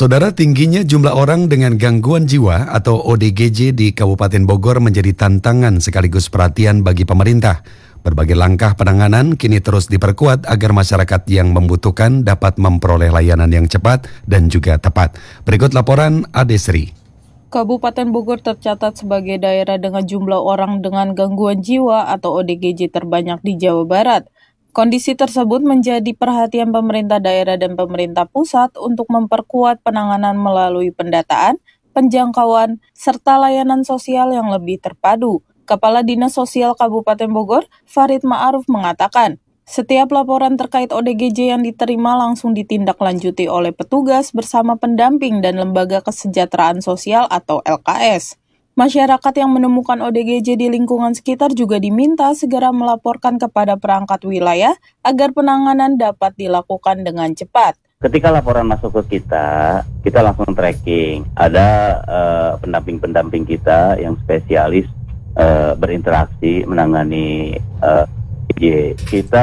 Saudara, tingginya jumlah orang dengan gangguan jiwa atau ODGJ di Kabupaten Bogor menjadi tantangan sekaligus perhatian bagi pemerintah. Berbagai langkah penanganan kini terus diperkuat agar masyarakat yang membutuhkan dapat memperoleh layanan yang cepat dan juga tepat. Berikut laporan Adesri. Kabupaten Bogor tercatat sebagai daerah dengan jumlah orang dengan gangguan jiwa atau ODGJ terbanyak di Jawa Barat. Kondisi tersebut menjadi perhatian pemerintah daerah dan pemerintah pusat untuk memperkuat penanganan melalui pendataan, penjangkauan, serta layanan sosial yang lebih terpadu. Kepala Dinas Sosial Kabupaten Bogor, Farid Ma'aruf mengatakan, setiap laporan terkait ODGJ yang diterima langsung ditindaklanjuti oleh petugas bersama pendamping dan Lembaga Kesejahteraan Sosial atau LKS. Masyarakat yang menemukan ODGJ di lingkungan sekitar juga diminta segera melaporkan kepada perangkat wilayah agar penanganan dapat dilakukan dengan cepat. Ketika laporan masuk ke kita langsung tracking. Ada pendamping-pendamping kita yang spesialis berinteraksi menangani ODGJ. Kita